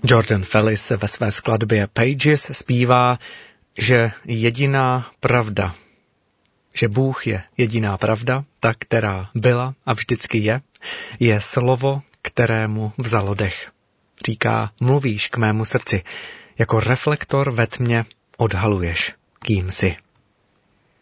Jordan Fellis ve své skladbě Pages zpívá, že jediná pravda, že Bůh je jediná pravda, ta, která byla a vždycky je slovo, kterému vzalo dech. Říká, mluvíš k mému srdci, jako reflektor ve tmě odhaluješ, kým jsi.